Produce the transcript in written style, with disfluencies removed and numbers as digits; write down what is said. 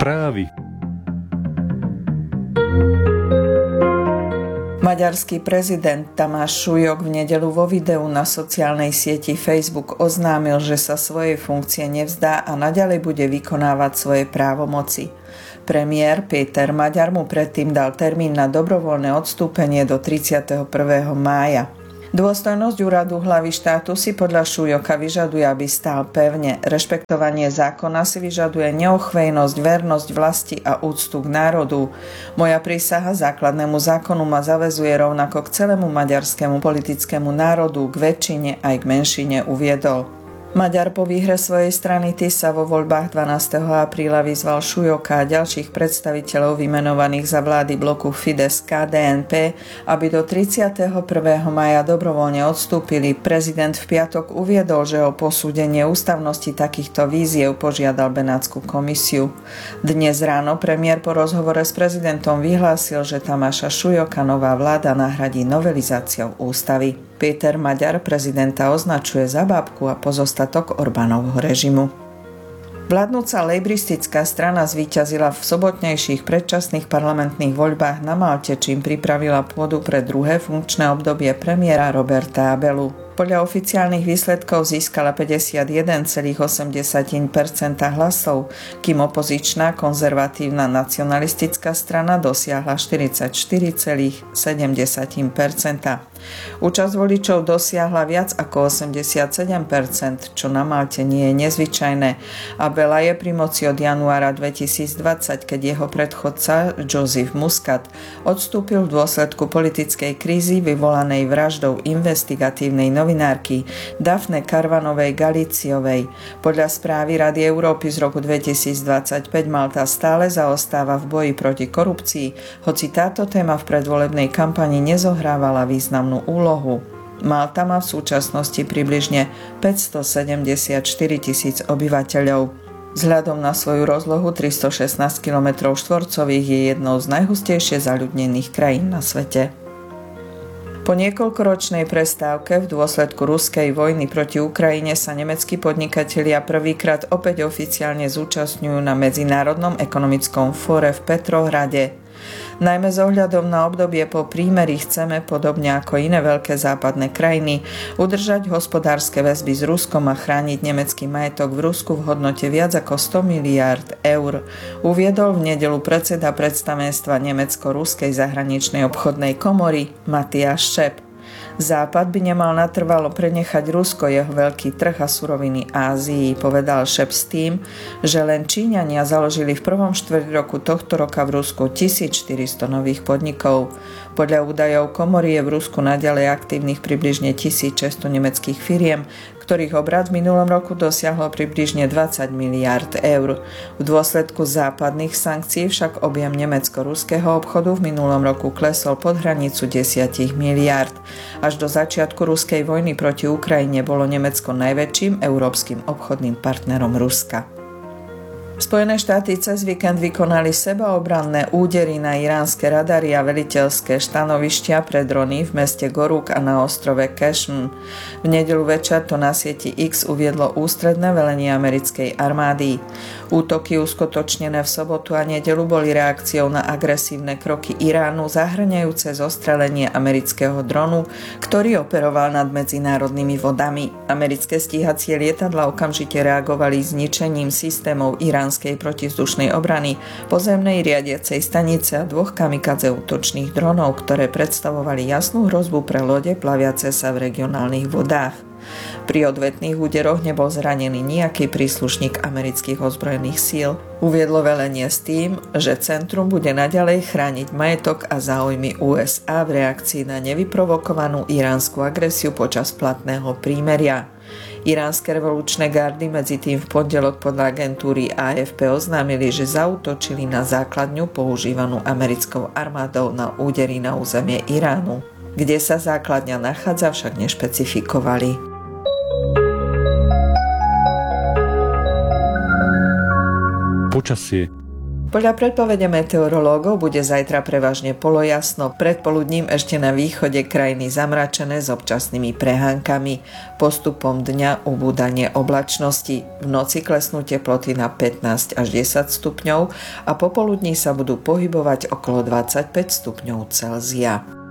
Správy. Maďarský prezident Tamáš Súlyog v nedeľu vo videu na sociálnej sieti Facebook oznámil, že sa svojej funkcie nevzdá a naďalej bude vykonávať svoje právomoci. Premiér Péter Magyar mu predtým dal termín na dobrovoľné odstúpenie do 31. mája. Dôstojnosť úradu hlavy štátu si podľa Súlyoga vyžaduje, aby stál pevne. Rešpektovanie zákona si vyžaduje neochvejnosť, vernosť vlasti a úctu k národu. Moja prísaha základnému zákonu ma zaväzuje rovnako k celému maďarskému politickému národu, k väčšine aj k menšine, uviedol. Maďar po výhre svojej strany TISA vo voľbách 12. apríla vyzval Súlyoga a ďalších predstaviteľov vymenovaných za vlády bloku Fidesz KDNP, aby do 31. mája dobrovoľne odstúpili. Prezident v piatok uviedol, že o posúdenie ústavnosti takýchto výziev požiadal Benátsku komisiu. Dnes ráno premiér po rozhovore s prezidentom vyhlásil, že Tamáša Súlyoga nová vláda nahradí novelizáciou ústavy. Péter Magyar prezidenta označuje za bábku a pozostatok Orbánovho režimu. Vládnúca lejbristická strana zvíťazila v sobotnejších predčasných parlamentných voľbách na Malte, čím pripravila pôdu pre druhé funkčné obdobie premiéra Roberta Abelu. Podľa oficiálnych výsledkov získala 51,8% hlasov, kým opozičná konzervatívna nacionalistická strana dosiahla 44,7%. Účasť voličov dosiahla viac ako 87%, čo na Malte nie je nezvyčajné. Abela je pri moci od januára 2020, keď jeho predchodca Joseph Muscat odstúpil v dôsledku politickej krízy vyvolanej vraždou investigatívnej novinárky Dafne Caruanovej Galíciovej. Podľa správy Rady Európy z roku 2025 Malta stále zaostáva v boji proti korupcii, hoci táto téma v predvolebnej kampani nezohrávala významnú úlohu. Malta má v súčasnosti približne 574 000 obyvateľov. Vzhľadom na svoju rozlohu 316 km² je jednou z najhustejšie zaľudnených krajín na svete. Po niekoľkoročnej prestávke v dôsledku ruskej vojny proti Ukrajine sa nemeckí podnikatelia prvýkrát opäť oficiálne zúčastňujú na Medzinárodnom ekonomickom fóre v Petrohrade. Najmä s ohľadom na obdobie po prímeri chceme, podobne ako iné veľké západné krajiny, udržať hospodárske väzby s Ruskom a chrániť nemecký majetok v Rusku v hodnote viac ako 100 miliárd eur, uviedol v nedeľu predseda predstavenstva Nemecko-Ruskej zahraničnej obchodnej komory Matthias Schepp. Západ by nemal natrvalo prenechať Rusko jeho veľký trh a suroviny Ázii, povedal Schepp s tým, že len Číňania založili v prvom štvrťroku tohto roka v Rusku 1400 nových podnikov. Podľa údajov komory je v Rusku naďalej aktívnych približne 1600 nemeckých firiem, ktorých obrat v minulom roku dosiahlo približne 20 miliárd eur. V dôsledku západných sankcií však objem nemecko-ruského obchodu v minulom roku klesol pod hranicu 10 miliárd. Až do začiatku ruskej vojny proti Ukrajine bolo Nemecko najväčším európskym obchodným partnerom Ruska. Spojené štáty cez víkend vykonali sebaobranné údery na iránske radary a veliteľské štanovištia pre drony v meste Goruk a na ostrove Kešm. V nedeľu večer to na sieti X uviedlo ústredné velenie americkej armády. Útoky uskutočnené v sobotu a nedeľu boli reakciou na agresívne kroky Iránu zahŕňajúce zostrelenie amerického dronu, ktorý operoval nad medzinárodnými vodami. Americké stíhacie lietadlá okamžite reagovali zničením systémov iránskej protivzdušnej obrany, pozemnej riadiacej stanice a 2 kamikadze útočných dronov, ktoré predstavovali jasnú hrozbu pre lode plaviace sa v regionálnych vodách. Pri odvetných úderoch nebol zranený nejaký príslušník amerických ozbrojených síl. Uviedlo velenie s tým, že centrum bude naďalej chrániť majetok a záujmy USA v reakcii na nevyprovokovanú iránsku agresiu počas platného prímeria. Iránske revolučné gardy medzi tým v pondelok podľa agentúry AFP oznámili, že zaútočili na základňu používanú americkou armádou na údery na územie Iránu. Kde sa základňa nachádza, však nešpecifikovali. Počasie. Podľa predpovede meteorológov bude zajtra prevažne polojasno, predpoludním ešte na východe krajiny zamračené s občasnými prehánkami. Postupom dňa ubúdanie oblačnosti, v noci klesnú teploty na 15 až 10 stupňov a popoludní sa budú pohybovať okolo 25 stupňov Celzia.